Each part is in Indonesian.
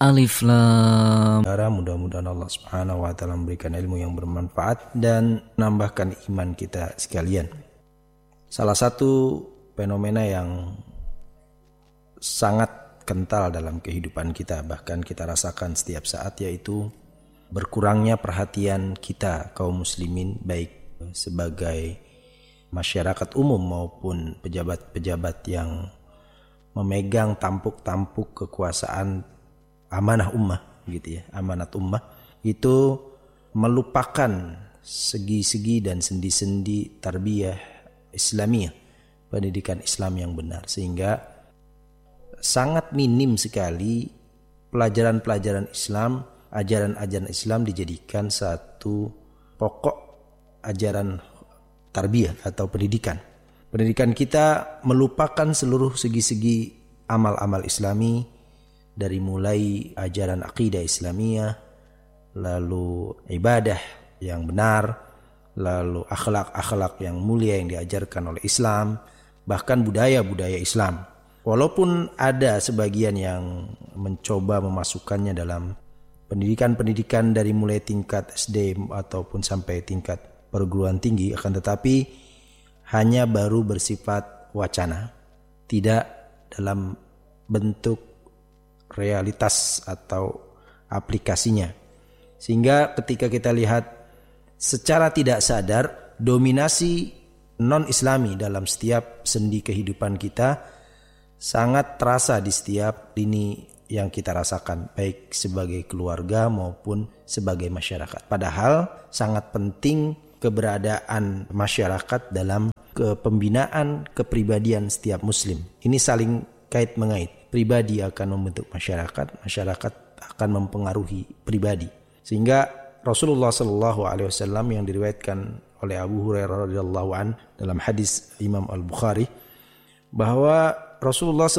Alif Lam. Mudah-mudahan Allah Subhanahu wa taala memberikan ilmu yang bermanfaat dan menambahkan iman kita sekalian. Salah satu fenomena yang sangat kental dalam kehidupan kita, bahkan kita rasakan setiap saat, yaitu berkurangnya perhatian kita kaum muslimin, baik sebagai masyarakat umum maupun pejabat-pejabat yang memegang tampuk-tampuk kekuasaan amanah ummah gitu ya, amanat ummah, itu melupakan segi-segi dan sendi-sendi tarbiyah Islamiyah, pendidikan Islam yang benar, sehingga sangat minim sekali pelajaran-pelajaran Islam, ajaran-ajaran Islam dijadikan satu pokok ajaran tarbiyah atau pendidikan. Pendidikan kita melupakan seluruh segi-segi amal-amal Islami, dari mulai ajaran akidah Islamiyah, lalu ibadah yang benar, lalu akhlak-akhlak yang mulia yang diajarkan oleh Islam, bahkan budaya-budaya Islam. Walaupun ada sebagian yang mencoba memasukkannya dalam pendidikan-pendidikan dari mulai tingkat SD ataupun sampai tingkat perguruan tinggi, akan tetapi hanya baru bersifat wacana, tidak dalam bentuk realitas atau aplikasinya. Sehingga ketika kita lihat secara tidak sadar, dominasi non-Islami dalam setiap sendi kehidupan kita sangat terasa di setiap lini yang kita rasakan, baik sebagai keluarga maupun sebagai masyarakat. Padahal sangat penting keberadaan masyarakat dalam pembinaan kepribadian setiap muslim. Ini saling kait mengait. Pribadi akan membentuk masyarakat, masyarakat akan mempengaruhi pribadi. Sehingga Rasulullah SAW yang diriwayatkan oleh Abu Hurairah radhiyallahu an dalam hadis Imam Al-Bukhari, bahwa Rasulullah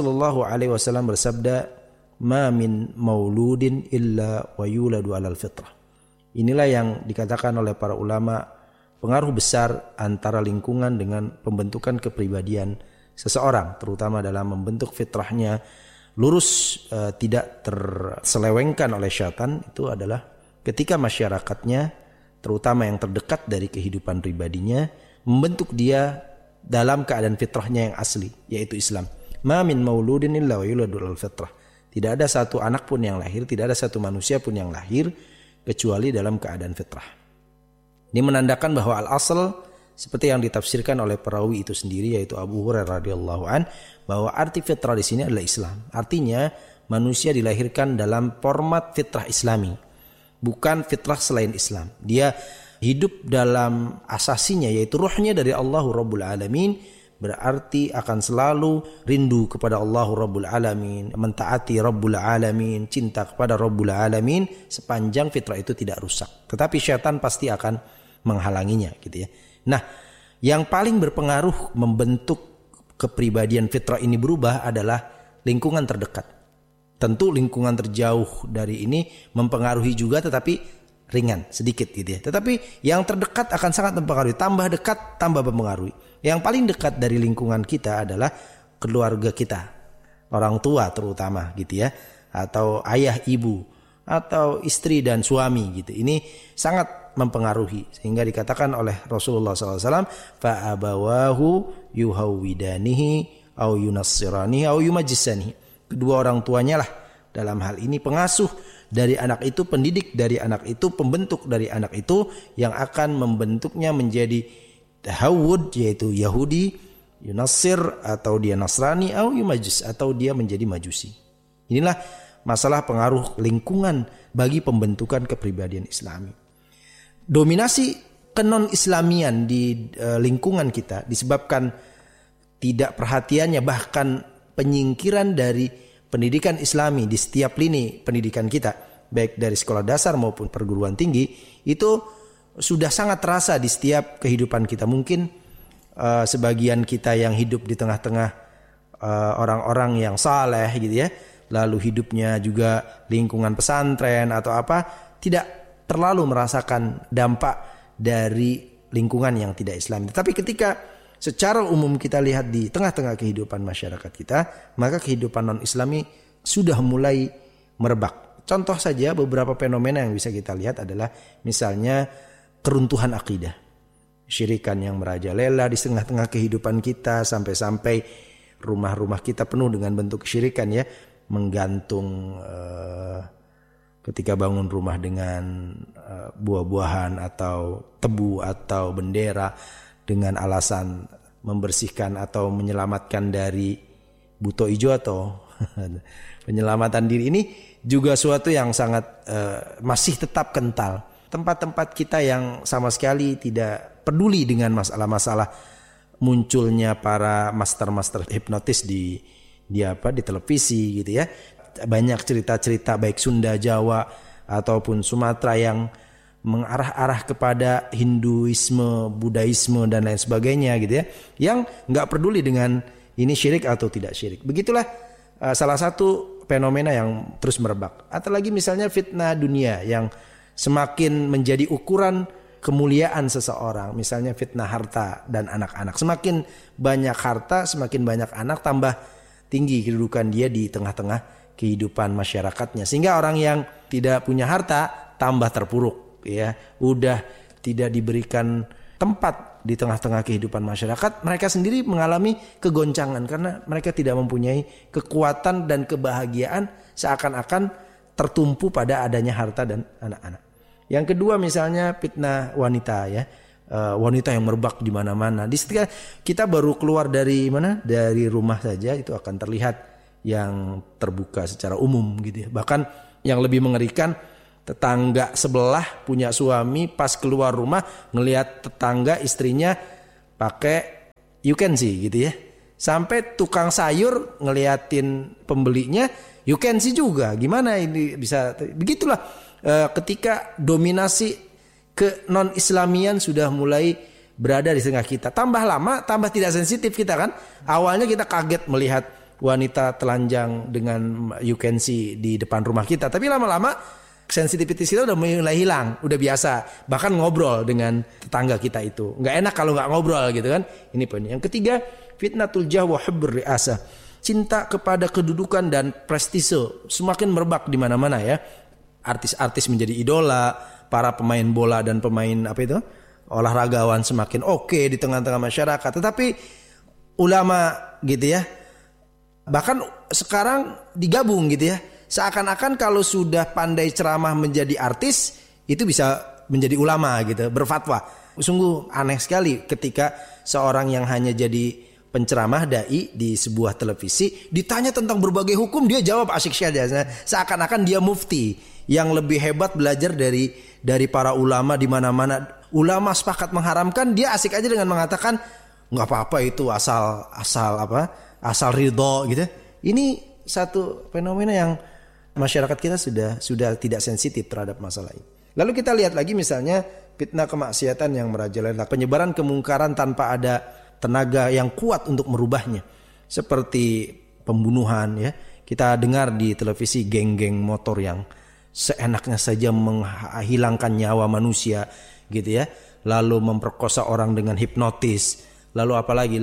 SAW bersabda, "Ma min mauludin illa wa yuladu 'alal fitrah." Inilah yang dikatakan oleh para ulama pengaruh besar antara lingkungan dengan pembentukan kepribadian seseorang, terutama dalam membentuk fitrahnya lurus, tidak terselewengkan oleh syaitan. Itu adalah ketika masyarakatnya, terutama yang terdekat dari kehidupan pribadinya, membentuk dia dalam keadaan fitrahnya yang asli, yaitu Islam. Ma min mauludin illa wa yuladu 'alal fitrah. Tidak ada satu anak pun yang lahir, tidak ada satu manusia pun yang lahir kecuali dalam keadaan fitrah. Ini menandakan bahwa al-asl, seperti yang ditafsirkan oleh perawi itu sendiri, yaitu Abu Hurairah radhiyallahu an, bahwa arti fitrah di sini adalah Islam. Artinya manusia dilahirkan dalam format fitrah Islami, bukan fitrah selain Islam. Dia hidup dalam asasinya, yaitu ruhnya dari Allahu Rabbul Alamin, berarti akan selalu rindu kepada Allahu Rabbul Alamin, mentaati Rabbul Alamin, cinta kepada Rabbul Alamin, sepanjang fitrah itu tidak rusak. Tetapi syaitan pasti akan menghalanginya gitu ya. Nah, yang paling berpengaruh membentuk kepribadian fitrah ini berubah adalah lingkungan terdekat. Tentu lingkungan terjauh dari ini mempengaruhi juga, tetapi ringan, sedikit gitu ya. Tetapi yang terdekat akan sangat mempengaruhi. Tambah dekat, tambah mempengaruhi. Yang paling dekat dari lingkungan kita adalah keluarga kita, orang tua terutama gitu ya, atau ayah ibu, atau istri dan suami gitu. Ini sangat mempengaruhi, sehingga dikatakan oleh Rasulullah SAW, fa abawahu yuhawidanihi au yunassiranihi au yumajjisanihi. Kedua orang tuanya lah dalam hal ini pengasuh dari anak itu, pendidik dari anak itu, pembentuk dari anak itu, yang akan membentuknya menjadi tahawud, yaitu Yahudi, yunassir atau dia Nasrani, au yumajjis atau dia menjadi Majusi. Inilah masalah pengaruh lingkungan bagi pembentukan kepribadian Islami. Dominasi kenon-Islamian di lingkungan kita disebabkan tidak perhatiannya, bahkan penyingkiran dari pendidikan Islami di setiap lini pendidikan kita, baik dari sekolah dasar maupun perguruan tinggi, itu sudah sangat terasa di setiap kehidupan kita. Mungkin sebagian kita yang hidup di tengah-tengah orang-orang yang saleh gitu ya, lalu hidupnya juga lingkungan pesantren atau apa, tidak terlalu merasakan dampak dari lingkungan yang tidak Islam. Tapi ketika secara umum kita lihat di tengah-tengah kehidupan masyarakat kita, maka kehidupan non-Islami sudah mulai merebak. Contoh saja beberapa fenomena yang bisa kita lihat adalah misalnya keruntuhan akidah. Syirikan yang merajalela di tengah-tengah kehidupan kita, sampai-sampai rumah-rumah kita penuh dengan bentuk kesyirikan ya. Menggantung ketika bangun rumah dengan buah-buahan atau tebu atau bendera dengan alasan membersihkan atau menyelamatkan dari buto ijo atau penyelamatan diri. Ini juga suatu yang sangat masih tetap kental. Tempat-tempat kita yang sama sekali tidak peduli dengan masalah-masalah munculnya para master-master hipnotis di televisi gitu ya. Banyak cerita-cerita baik Sunda, Jawa ataupun Sumatera yang mengarah-arah kepada Hinduisme, Budaisme dan lain sebagainya gitu ya. Yang nggak peduli dengan ini syirik atau tidak syirik. Begitulah salah satu fenomena yang terus merebak. Atau lagi misalnya fitnah dunia yang semakin menjadi ukuran kemuliaan seseorang. Misalnya fitnah harta dan anak-anak. Semakin banyak harta, semakin banyak anak, tambah tinggi kedudukan dia di tengah-tengah kehidupan masyarakatnya. Sehingga orang yang tidak punya harta tambah terpuruk ya. Udah tidak diberikan tempat di tengah-tengah kehidupan masyarakat, mereka sendiri mengalami kegoncangan karena mereka tidak mempunyai kekuatan dan kebahagiaan, seakan-akan tertumpu pada adanya harta dan anak-anak. Yang kedua misalnya fitnah wanita ya. Wanita yang merebak di mana-mana. Di setiap kita baru keluar dari dari rumah saja itu akan terlihat yang terbuka secara umum gitu ya. Bahkan yang lebih mengerikan, tetangga sebelah punya suami pas keluar rumah ngelihat tetangga istrinya pakai you can see gitu ya. Sampai tukang sayur ngeliatin pembelinya you can see juga. Gimana ini bisa? Begitulah ketika dominasi ke non-Islamian sudah mulai berada di tengah kita. Tambah lama tambah tidak sensitif kita kan. Awalnya kita kaget melihat wanita telanjang dengan you can see di depan rumah kita. Tapi lama-lama sensitivitas kita udah mulai hilang, udah biasa. Bahkan ngobrol dengan tetangga kita itu nggak enak kalau nggak ngobrol gitu kan. Ini poinnya. Yang ketiga, fitnatul jah wa hubbur ri'asah. Cinta kepada kedudukan dan prestise semakin merebak di mana-mana ya. Artis-artis menjadi idola, para pemain bola dan pemain olahragawan semakin oke di tengah-tengah masyarakat. Tetapi ulama gitu ya, bahkan sekarang digabung gitu ya. Seakan-akan kalau sudah pandai ceramah menjadi artis, itu bisa menjadi ulama gitu, berfatwa. Sungguh aneh sekali ketika seorang yang hanya jadi penceramah dai di sebuah televisi ditanya tentang berbagai hukum, dia jawab asyik saja. Seakan-akan dia mufti yang lebih hebat belajar dari para ulama di mana-mana. Ulama sepakat mengharamkan, dia asik aja dengan mengatakan nggak apa-apa itu asal ridho gitu. Ini satu fenomena yang masyarakat kita sudah tidak sensitif terhadap masalah ini. Lalu kita lihat lagi misalnya fitnah kemaksiatan yang merajalela, penyebaran kemungkaran tanpa ada tenaga yang kuat untuk merubahnya. Seperti pembunuhan ya. Kita dengar di televisi geng-geng motor yang seenaknya saja menghilangkan nyawa manusia gitu ya. Lalu memperkosa orang dengan hipnotis. Lalu apalagi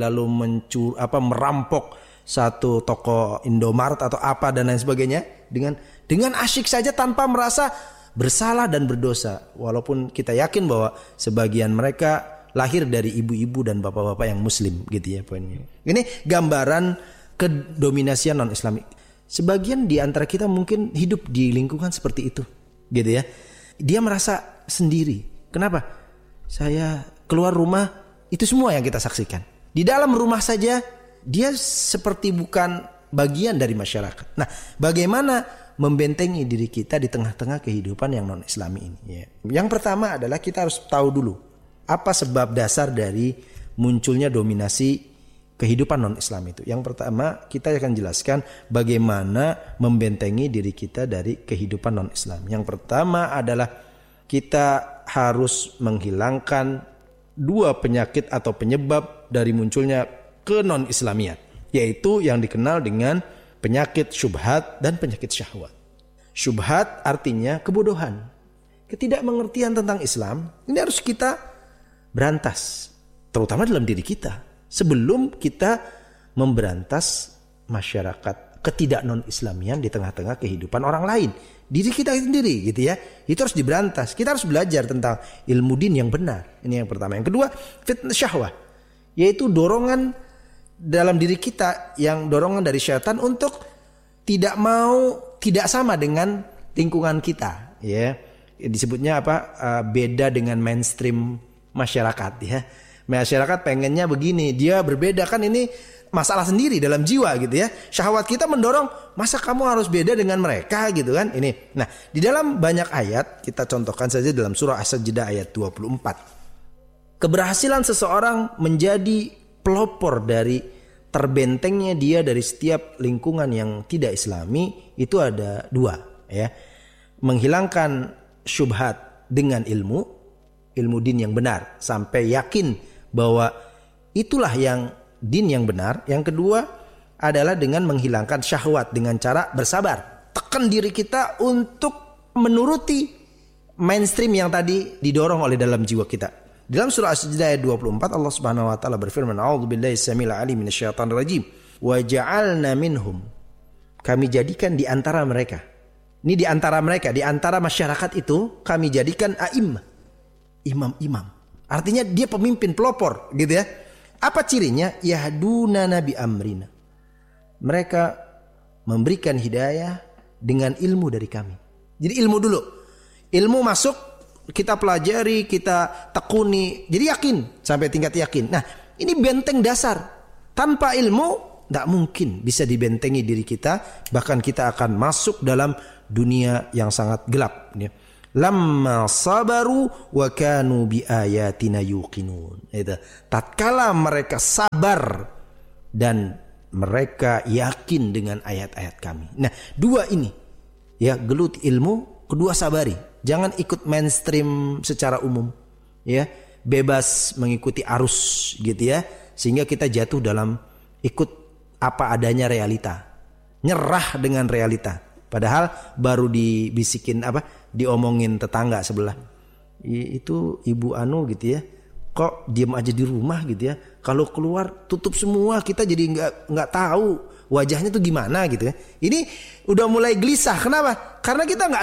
merampok satu toko Indomaret atau apa dan lain sebagainya dengan asyik saja tanpa merasa bersalah dan berdosa. Walaupun kita yakin bahwa sebagian mereka lahir dari ibu-ibu dan bapak-bapak yang muslim gitu ya poinnya. Ini gambaran kedominasian non-Islamik. Sebagian di antara kita mungkin hidup di lingkungan seperti itu gitu ya. Dia merasa sendiri. Kenapa? Saya keluar rumah itu semua yang kita saksikan. Di dalam rumah saja dia seperti bukan bagian dari masyarakat. Nah, bagaimana membentengi diri kita di tengah-tengah kehidupan yang non-Islami ini? Ya. Yang pertama adalah kita harus tahu dulu apa sebab dasar dari munculnya dominasi kehidupan non-Islam itu. Yang pertama, kita akan jelaskan bagaimana membentengi diri kita dari kehidupan non-Islam. Yang pertama adalah kita harus menghilangkan dua penyakit atau penyebab dari munculnya ke non-Islamiyat, yaitu yang dikenal dengan penyakit syubhat dan penyakit syahwat. Syubhat artinya kebodohan, ketidakmengertian tentang Islam. Ini harus kita berantas, terutama dalam diri kita, sebelum kita memberantas masyarakat ketidak non-Islamian di tengah-tengah kehidupan orang lain, diri kita sendiri gitu ya. Itu harus diberantas. Kita harus belajar tentang ilmu din yang benar. Ini yang pertama. Yang kedua, fitnah syahwah, yaitu dorongan dalam diri kita, yang dorongan dari syaitan untuk tidak sama dengan lingkungan kita, ya. Disebutnya apa? Beda dengan mainstream masyarakat, ya. Masyarakat pengennya begini, dia berbeda, kan ini masalah sendiri dalam jiwa gitu ya. Syahwat kita mendorong, masa kamu harus beda dengan mereka gitu kan. Ini. Nah, di dalam banyak ayat, kita contohkan saja dalam surah As-Sajdah ayat 24. Keberhasilan seseorang menjadi pelopor dari terbentengnya dia dari setiap lingkungan yang tidak Islami itu ada dua, ya. Menghilangkan syubhat dengan ilmu din yang benar sampai yakin bahwa itulah yang din yang benar. Yang kedua adalah dengan menghilangkan syahwat dengan cara bersabar. Tekan diri kita untuk menuruti mainstream yang tadi didorong oleh dalam jiwa kita. Dalam surah As-Sajdah ayat 24 Allah Subhanahu wa taala berfirman, "A'udzubillahi samiil 'alim minasyaitonir rajim. Wa ja'alna minhum." Kami jadikan di antara mereka. Ini di antara mereka, di antara masyarakat itu kami jadikan a'immah, imam-imam. Artinya dia pemimpin, pelopor gitu ya. Apa cirinya? Yahduna nabi amrina. Mereka memberikan hidayah dengan ilmu dari kami. Jadi ilmu dulu. Ilmu masuk, kita pelajari, kita tekuni. Jadi yakin, sampai tingkat yakin. Nah, ini benteng dasar. Tanpa ilmu, tidak mungkin bisa dibentengi diri kita. Bahkan kita akan masuk dalam dunia yang sangat gelap. Lamma sabaru wa kanu bi ayatina yuqinun. Tatkala mereka sabar dan mereka yakin dengan ayat-ayat kami. Nah, dua ini ya, geluti ilmu, kedua sabari. Jangan ikut mainstream secara umum, ya, bebas mengikuti arus gitu ya, sehingga kita jatuh dalam ikut apa adanya realita, nyerah dengan realita. Padahal baru dibisikin diomongin tetangga sebelah, itu ibu anu gitu ya, kok diem aja di rumah gitu ya, kalau keluar tutup semua, kita jadi nggak tahu wajahnya tuh gimana gitu ya. Ini udah mulai gelisah. Kenapa? Karena kita nggak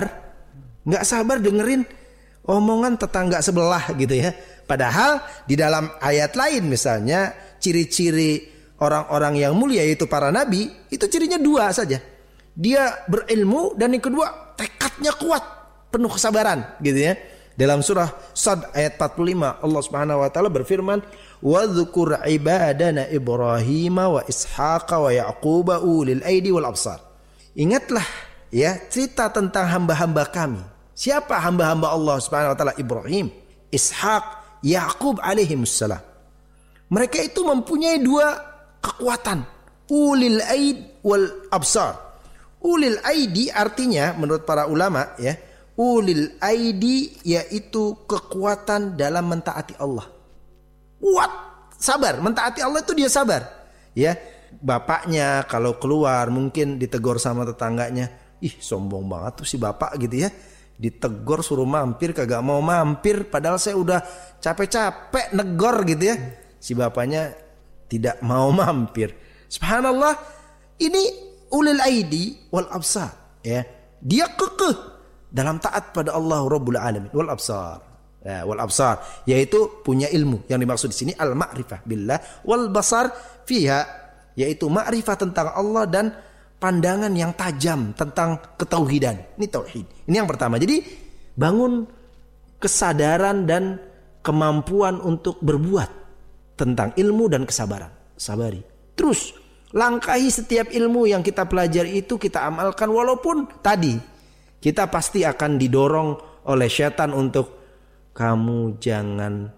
sabar dengerin omongan tetangga sebelah gitu ya. Padahal di dalam ayat lain misalnya ciri-ciri orang-orang yang mulia yaitu para nabi, itu cirinya dua saja. Dia berilmu dan yang kedua tekadnya kuat, penuh kesabaran gitu ya. Dalam surah Sad ayat 45 Allah Subhanahu wa taala berfirman, "Wa dzkur ibadana Ibrahim wa Ishaq wa Yaqub ulil aidi wal absar." Ingatlah ya cerita tentang hamba-hamba kami. Siapa hamba-hamba Allah Subhanahu wa taala? Ibrahim, Ishaq, Yaqub alaihimussalam. Mereka itu mempunyai dua kekuatan, ulil aid wal absar. Ulil aidi artinya menurut para ulama ya, ulil aidi yaitu kekuatan dalam mentaati Allah. Kuat, sabar, mentaati Allah itu dia sabar. Ya, bapaknya kalau keluar mungkin ditegur sama tetangganya, ih sombong banget tuh si bapak gitu ya. Ditegur suruh mampir kagak mau mampir, padahal saya udah capek-capek negor gitu ya. Si bapaknya tidak mau mampir. Subhanallah, ini ulil aidi wal absar ya. Dia kekeh dalam taat pada Allah Rabbul Alamin. Wal absar. Ya, wal absar yaitu punya ilmu. Yang dimaksud di sini al ma'rifah billah, wal basar fiha yaitu ma'rifah tentang Allah dan pandangan yang tajam tentang ketauhidan. Ini tauhid. Ini yang pertama. Jadi bangun kesadaran dan kemampuan untuk berbuat tentang ilmu dan kesabaran. Sabari. Terus langkahi setiap ilmu yang kita pelajari itu, kita amalkan, walaupun tadi kita pasti akan didorong oleh syaitan untuk kamu jangan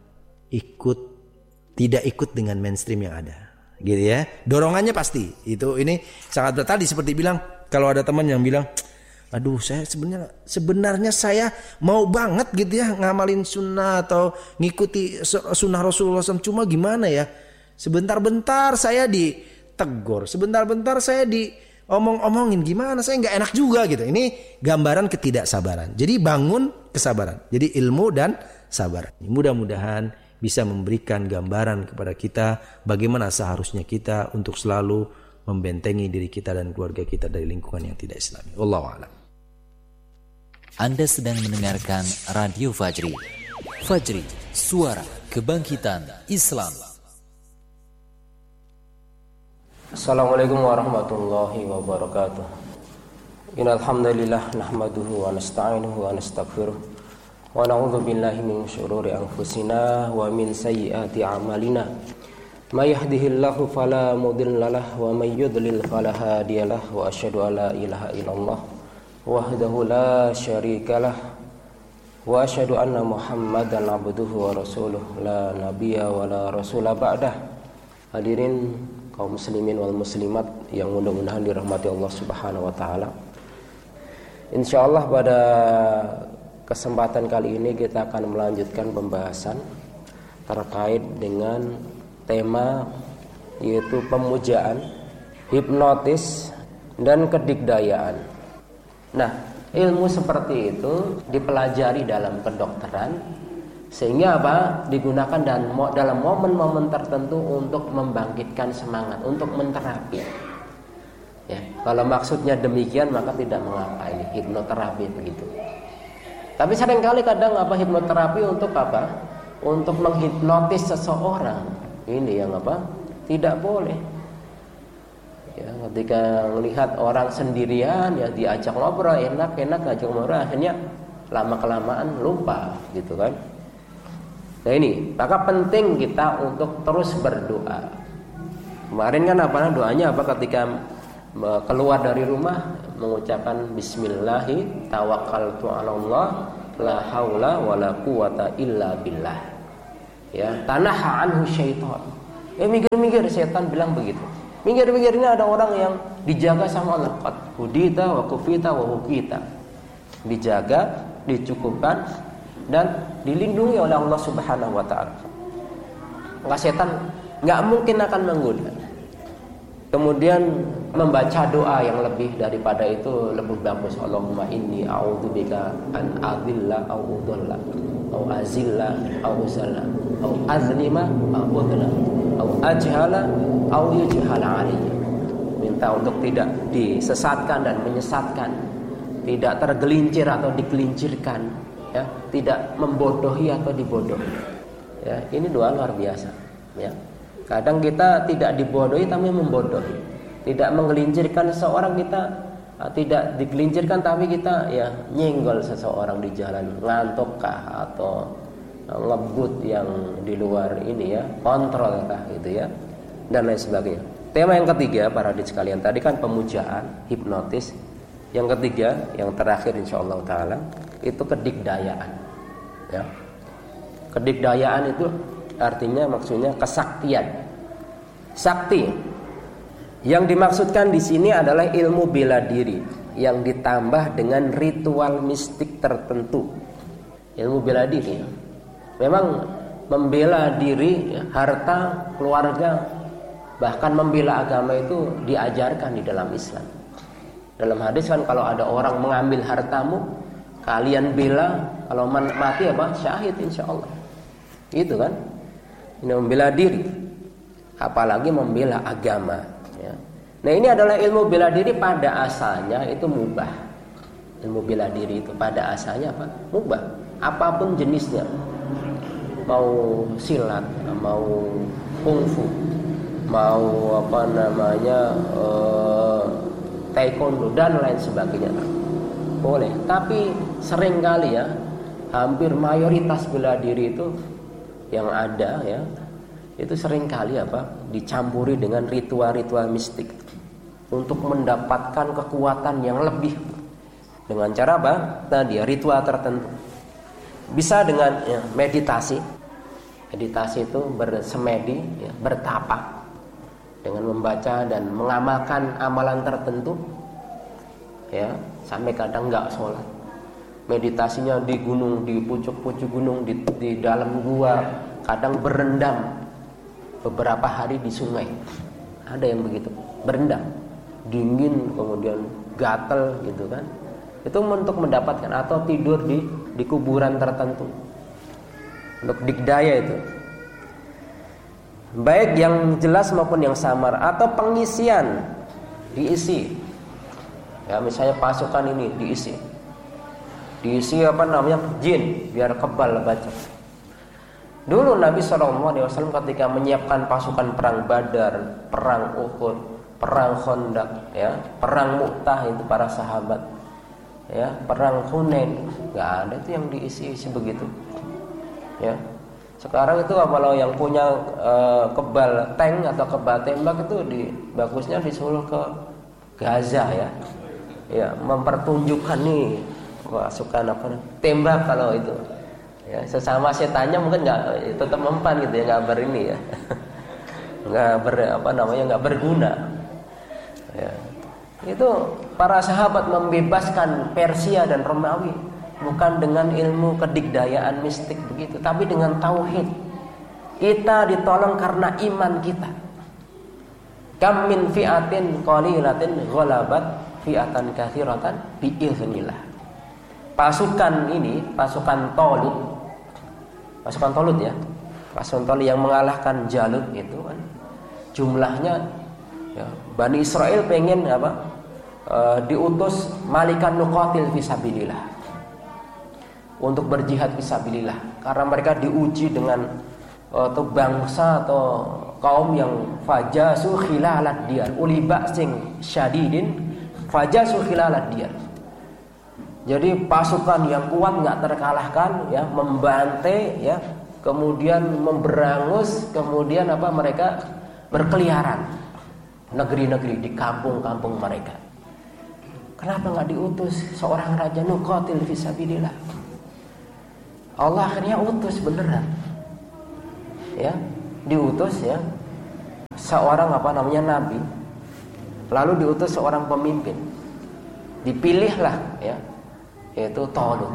tidak ikut dengan mainstream yang ada. Gitu ya, dorongannya pasti itu. Ini sangat berat. Tadi seperti bilang, kalau ada teman yang bilang, aduh saya sebenarnya saya mau banget gitu ya ngamalin sunnah atau ngikuti sunnah Rasulullah SAW, cuma gimana ya, sebentar-bentar saya ditegur, sebentar-bentar saya diomong-omongin, gimana saya nggak enak juga gitu. Ini gambaran ketidaksabaran. Jadi bangun kesabaran, jadi ilmu dan sabar. Mudah-mudahan bisa memberikan gambaran kepada kita bagaimana seharusnya kita untuk selalu membentengi diri kita dan keluarga kita dari lingkungan yang tidak Islami. Wallahu a'lam. Anda sedang mendengarkan Radio Fajri. Fajri, suara kebangkitan Islam. Assalamualaikum warahmatullahi wabarakatuh. Innal hamdalillah nahmaduhu wa nasta'inuhu wa nastaghfiruh wa na'udzu billahi min syururi anfusina wa min sayyiati a'malina. May yahdihillahu fala mudilla lahu wa may yudlil fala hadiyalah wa asyhadu an la ilaha illallah wahdahu la syarikalah wa asyhadu anna Muhammadan abduhu wa rasuluh la nabiyya wa la rasula ba'dah. Hadirin kaum muslimin wal muslimat yang mudah-mudahan dirahmati Allah Subhanahu wa taala. Insyaallah pada kesempatan kali ini kita akan melanjutkan pembahasan terkait dengan tema yaitu pemujaan, hipnotis dan kedikdayaan. Nah, ilmu seperti itu dipelajari dalam kedokteran sehingga digunakan dalam momen-momen tertentu untuk membangkitkan semangat, untuk menterapi. Ya, kalau maksudnya demikian maka tidak mengapa, ini hipnoterapi begitu. Tapi seringkali kadang hipnoterapi untuk apa? Untuk menghipnotis seseorang. Ini yang tidak boleh. Ya, ketika melihat orang sendirian ya diajak ngobrol enak-enak ngajak ngobrol akhirnya lama-kelamaan lupa gitu kan. Nah ini, maka penting kita untuk terus berdoa. Kemarin kan doanya ketika keluar dari rumah mengucapkan bismillahi tawakkaltu 'alallah la haula wala quwata illa billah. Ya, tanaha anhu syaitan. Minggir-minggir, setan bilang begitu. Minggir-minggir, ini ada orang yang dijaga sama Allah. Qad hudita wa kufita wa hukita. Dijaga, dicukupkan dan dilindungi oleh Allah Subhanahu wa taala. Maka setan enggak mungkin akan menggoda. Kemudian membaca doa yang lebih daripada itu lebih bagus. Allahumma inni a'udzubika an adilla au udalla au azilla au uzalla au azlima au udla au ajhala au yujhala alayya. Minta untuk tidak disesatkan dan menyesatkan, tidak tergelincir atau digelincirkan, ya, tidak membodohi atau dibodohi. Ya, ini doa luar biasa, ya. Kadang kita tidak dibodohi tapi membodohi, tidak menggelincirkan seseorang, kita tidak digelincirkan tapi kita ya nyenggol seseorang di jalan, ngantukkah atau ngebut yang di luar ini ya, kontrol kah gitu ya, dan lain sebagainya. Tema yang ketiga para hadirin sekalian, tadi kan pemujaan, hipnotis. Yang ketiga, yang terakhir insyaallah taala itu kedikdayaan. Ya. Kedikdayaan itu artinya maksudnya kesaktian. Sakti. Yang dimaksudkan di sini adalah ilmu bela diri yang ditambah dengan ritual mistik tertentu. Ilmu bela diri. Memang membela diri, harta, keluarga, bahkan membela agama itu diajarkan di dalam Islam. Dalam hadis kan kalau ada orang mengambil hartamu, kalian bela, kalau mati syahid insyaallah. Itu kan? Ini membela diri, apalagi membela agama, ya. Nah ini adalah ilmu bela diri pada asalnya itu mubah. Ilmu bela diri itu pada asalnya mubah, apapun jenisnya, mau silat, mau kungfu, mau taekwondo dan lain sebagainya, boleh. Tapi seringkali ya, hampir mayoritas bela diri itu yang ada ya, itu seringkali dicampuri dengan ritual-ritual mistik untuk mendapatkan kekuatan yang lebih dengan cara tadi ya, ritual tertentu. Bisa dengan ya, meditasi. Meditasi itu bersemedi ya, bertapa dengan membaca dan mengamalkan amalan tertentu ya, sampai kadang enggak sholat. Meditasinya di gunung, di pucuk-pucuk gunung, di dalam gua, kadang berendam beberapa hari di sungai. Ada yang begitu, berendam, dingin, kemudian gatel gitu kan. Itu untuk mendapatkan, atau tidur di kuburan tertentu. Untuk dikdaya itu. Baik yang jelas maupun yang samar, atau pengisian diisi. Ya, misalnya pasukan ini diisi jin biar kebal baca. Dulu Nabi SAW ketika menyiapkan pasukan perang Badar, perang Uhud, perang Khandaq, ya, perang Mu'tah itu para sahabat, ya, perang Hunain, nggak ada itu yang diisi-isi begitu. Ya, sekarang itu kalau yang punya kebal tank atau kebal tembak itu bagusnya disuruh ke Gaza, ya, mempertunjukkan nih pasukan tembak kalau itu. Ya, sesama setannya mungkin nggak tetap mempan gitu ya, nggak berini ya, nggak berguna. Ya. Itu para sahabat membebaskan Persia dan Romawi bukan dengan ilmu kedikdayaan mistik begitu, tapi dengan tauhid. Kita ditolong karena iman kita. Kam min fi'atin qalilatin ghalabat fi'atan katsiratan bi'iznillah. Pasukan ini, pasukan Talut ya, pasukan Talut yang mengalahkan Jalut itu kan jumlahnya, ya, Bani Israel pengen diutus malikan nuqatil fisabilillah untuk berjihad fisabilillah karena mereka diuji dengan bangsa atau kaum yang fajasu khilalad diyar, uli ba'sin syadidin fajasu khilalad diyar. Jadi pasukan yang kuat nggak terkalahkan, ya, membantai, ya, kemudian memberangus, kemudian mereka berkeliaran negeri-negeri di kampung-kampung mereka. Kenapa nggak diutus seorang raja nuqatil fisabilillah? Allah akhirnya utus beneran, ya, diutus, ya, seorang nabi, lalu diutus seorang pemimpin, dipilihlah, ya, yaitu Talut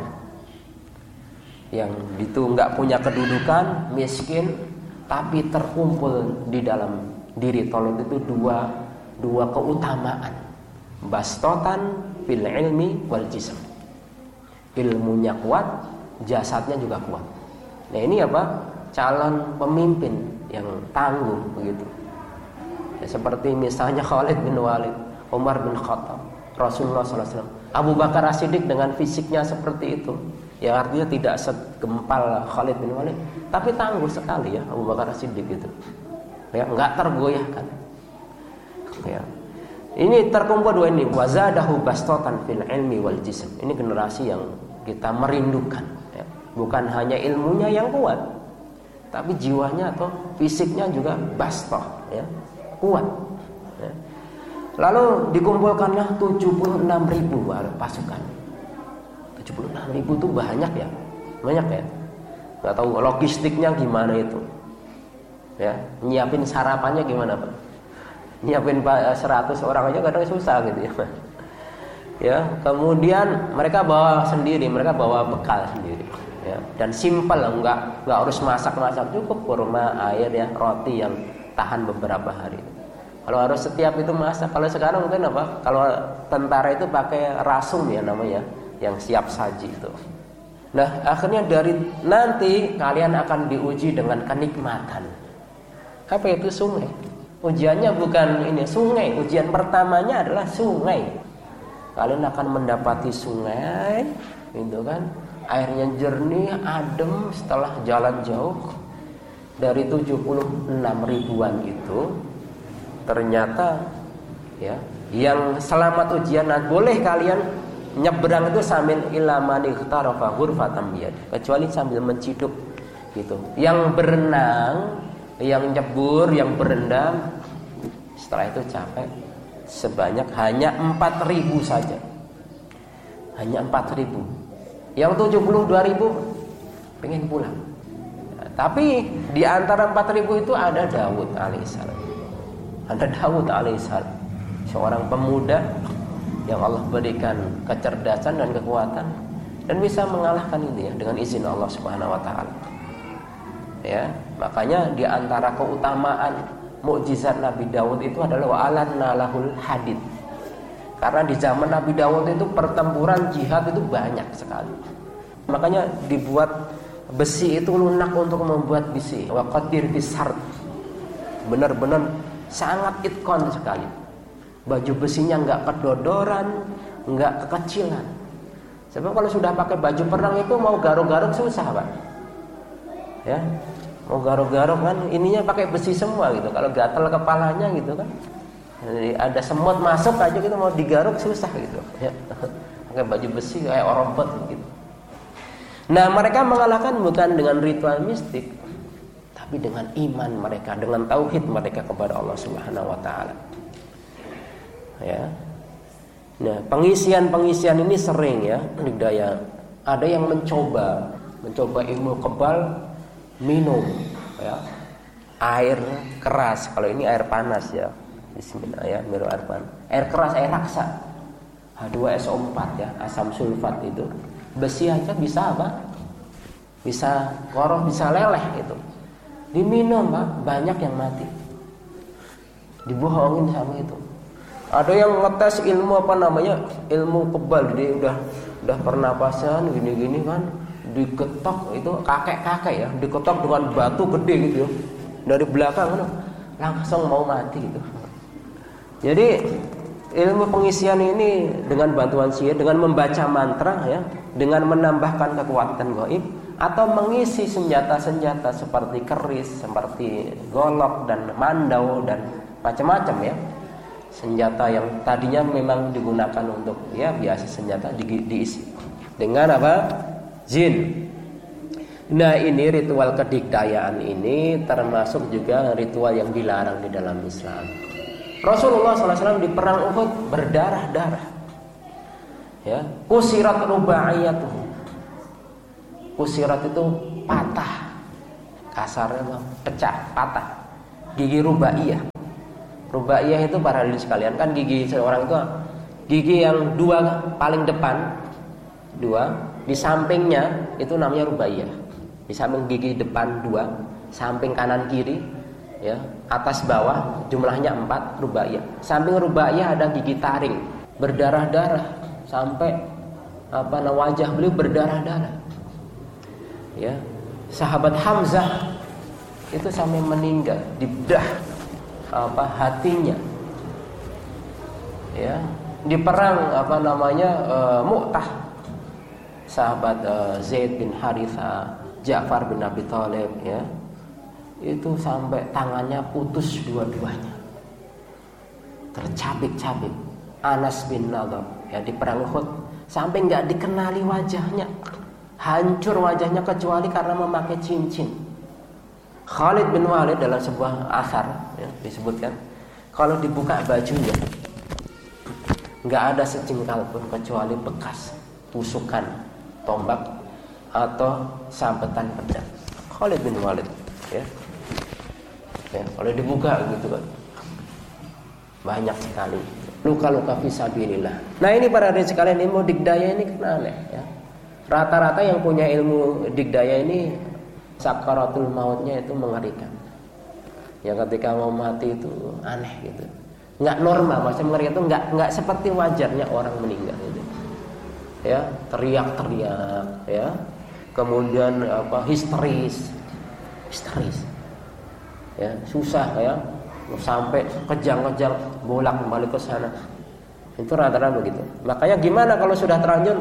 yang itu nggak punya kedudukan, miskin, tapi terkumpul di dalam diri Talut itu dua keutamaan, bastotan fil ilmi wal jism, ilmunya kuat, jasadnya juga kuat. Nah ini calon pemimpin yang tangguh begitu, ya, seperti misalnya Khalid bin Walid, Umar bin Khattab, Rasulullah SAW, Abu Bakar As-Siddiq dengan fisiknya seperti itu, ya, artinya tidak segempal Khalid bin Walid, tapi tangguh sekali, ya, Abu Bakar As-Siddiq itu, ya, nggak tergoyahkan, ya. Ini terkumpul dua ini, wazadahu bastatan fil ilmi wal jism. Ini generasi yang kita merindukan, ya. Bukan hanya ilmunya yang kuat, tapi jiwanya atau fisiknya juga bastah, ya, kuat, ya. Lalu dikumpulkanlah 76.000 pasukan. 76.000 itu banyak ya. Nggak tahu logistiknya gimana itu. Ya, nyiapin sarapannya gimana, Pak? Nyiapin 100 orang aja kadang susah gitu ya. Ya, kemudian mereka bawa bekal sendiri, ya. Dan simpel, nggak harus masak, cukup kurma, air, ya, roti yang tahan beberapa hari. Kalau harus setiap itu masak. Kalau sekarang mungkin kalau tentara itu pakai rasum, ya, namanya, yang siap saji itu. Nah, akhirnya dari nanti kalian akan diuji dengan kenikmatan. Apa itu sungai? Ujiannya bukan ini sungai. Ujian pertamanya adalah sungai. Kalian akan mendapati sungai, gitu kan? Airnya jernih, adem setelah jalan jauh. Dari 76.000-an itu ternyata, ya, yang selamat ujian, boleh kalian nyebrang itu sambil ilamani ikhtarafa ghurfatan biyad, kecuali sambil menciduk gitu. Yang berenang, yang nyebur, yang berendam, setelah itu capek, sebanyak hanya 4.000 saja. Hanya 4.000. Yang 72.000 pengen pulang. Nah, tapi di antara 4.000 itu ada Daud alaihissalam. Seorang pemuda yang Allah berikan kecerdasan dan kekuatan dan bisa mengalahkan ini, ya, dengan izin Allah Subhanahu wa taala. Ya, makanya di antara keutamaan mukjizat Nabi Daud itu adalah wa'alanna lahul hadid. Karena di zaman Nabi Daud itu pertempuran jihad itu banyak sekali. Makanya dibuat besi itu lunak untuk membuat besi. Wa qadir bisart. Benar-benar sangat itkon sekali. Baju besinya nggak kedodoran, nggak kekecilan. Sebab kalau sudah pakai baju perang itu mau garuk-garuk susah, Pak. Ya, mau garuk-garuk kan ininya pakai besi semua gitu. Kalau gatal kepalanya gitu kan, jadi ada semut masuk aja gitu mau digaruk susah gitu. Ya, pakai baju besi kayak orompet gitu. Nah, mereka mengalahkan bukan dengan ritual mistik, tapi dengan iman mereka, dengan tauhid mereka kepada Allah Subhanahu wa taala. Ya. Nah, pengisian ini sering ya, digdaya. Ada yang mencoba ilmu kebal, minum ya air keras. Kalau ini air panas ya. Bismillah ya, minum air panas. Air keras, air raksa. H2SO4 ya, asam sulfat itu. Besi aja bisa apa? Bisa koroh, bisa leleh gitu. Diminum, Pak, banyak yang mati. Dibohongin sama itu. Ada yang ngetes ilmu ilmu kebal, dia udah pernapasan gini-gini kan, diketok itu kakek-kakek ya, diketok dengan batu gede gitu ya. Dari belakang kan langsung mau mati gitu. Jadi ilmu pengisian ini dengan bantuan sihir, dengan membaca mantra ya, dengan menambahkan kekuatan gaib atau mengisi senjata-senjata seperti keris, seperti golok dan mandau dan macam-macam ya. Senjata yang tadinya memang digunakan untuk ya biasa senjata diisi dengan apa? Jin. Nah, ini ritual kedigdayaan ini termasuk juga ritual yang dilarang di dalam Islam. Rasulullah SAW di perang Uhud berdarah-darah. Ya, kusirat rubaiyatuh. Kusirat itu patah. Kasarnya pecah, patah. Gigi rubaiyah. Rubaiyah itu para hadirin sekalian, kan gigi seorang itu gigi yang dua paling depan, dua di sampingnya itu namanya rubaiyah. Di samping gigi depan dua, samping kanan kiri, ya atas bawah jumlahnya 4 rubaiyah. Samping rubaiyah ada gigi taring, berdarah-darah sampai wajah beliau berdarah-darah. Ya, sahabat Hamzah itu sampai meninggal, dibedah hatinya ya di perang Mu'tah. Sahabat Zaid bin Haritha, Ja'far bin Abi Thalib ya, itu sampai tangannya putus dua-duanya, tercabik-cabik. Anas bin Nadhr ya di perang Uhud sampai nggak dikenali wajahnya, hancur wajahnya kecuali karena memakai cincin. Khalid bin Walid dalam sebuah asar ya, disebutkan kalau dibuka bajunya nggak ada sejengkal pun kecuali bekas tusukan tombak atau sabetan pedang. Khalid bin Walid ya, kalau dibuka gitu kan banyak sekali luka-luka fisabilillah. Nah, ini para hadirin sekalian, ilmu digdaya ini kan aneh ya. Rata-rata yang punya ilmu digdaya ini sakaratul mautnya itu mengerikan. Ya, ketika mau mati itu aneh gitu. Enggak normal, maksudnya mengerikan itu enggak seperti wajarnya orang meninggal gitu. Ya, teriak-teriak ya. Kemudian histeris. Ya, susah ya. Sampai kejang-kejang bolak-balik ke sana. Itu rata-rata begitu. Makanya gimana kalau sudah terlanjur,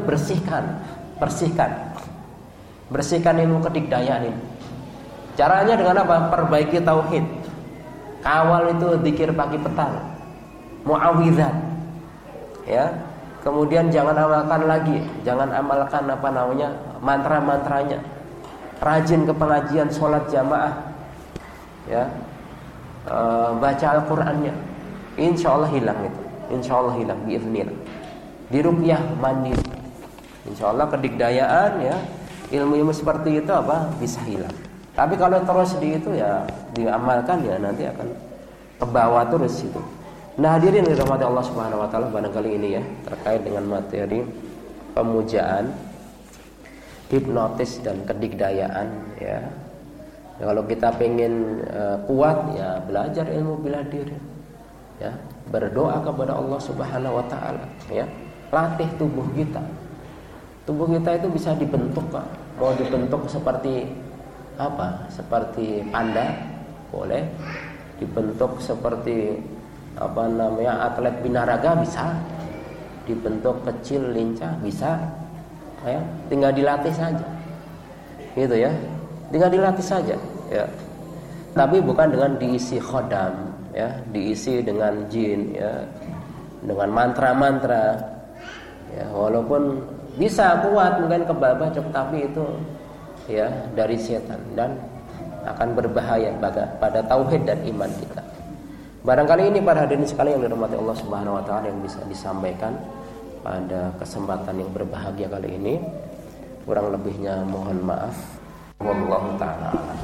bersihkan ilmu kedigdayaan ini. Caranya dengan apa? Perbaiki tauhid. Kawal itu zikir pagi petang. Muawwidzat. Ya. Kemudian jangan amalkan mantra-mantranya. Rajin ke pengajian, sholat jamaah. Ya. Baca Al-Qur'annya. Insyaallah hilang itu. Insyaallah hilang biiznillah. Diruqyah mandiri. Insyaallah kedigdayaan ya, ilmu-ilmu seperti itu bisa hilang. Tapi kalau terus itu ya diamalkan ya nanti akan ke bawah terus itu. Nah, hadirin dirahmati Allah Subhanahu wa taala, barangkali ini ya terkait dengan materi pemujaan, hipnotis dan kedigdayaan ya. Kalau kita pengen kuat ya belajar ilmu bela diri. Ya, berdoa kepada Allah Subhanahu wa taala ya. Latih tubuh kita. Tubuh kita itu bisa dibentuk, Pak. Mau dibentuk seperti apa? Seperti panda, boleh. Dibentuk seperti atlet binaraga bisa, dibentuk kecil lincah bisa, ya, tinggal dilatih saja, gitu ya, tinggal dilatih saja, ya. Tapi bukan dengan diisi khodam, ya, diisi dengan jin, ya, dengan mantra-mantra, ya, walaupun bisa kuat mungkin kebal-bacok, tapi itu ya dari setan dan akan berbahaya pada tauhid dan iman kita. Barangkali ini para hadirin sekalian yang dirahmati Allah Subhanahu wa taala yang bisa disampaikan pada kesempatan yang berbahagia kali ini. Kurang lebihnya mohon maaf. Wallahu taala a'lam.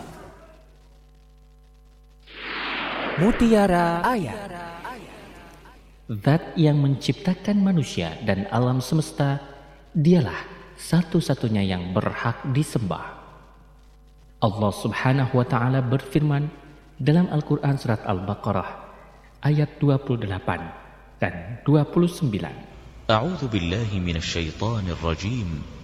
Mutiara Ayat. Zat yang menciptakan manusia dan alam semesta, dialah satu-satunya yang berhak disembah. Allah Subhanahu wa taala berfirman dalam Al-Qur'an surat Al-Baqarah ayat 28 dan 29. A'udzu billahi minasyaitonir rajim.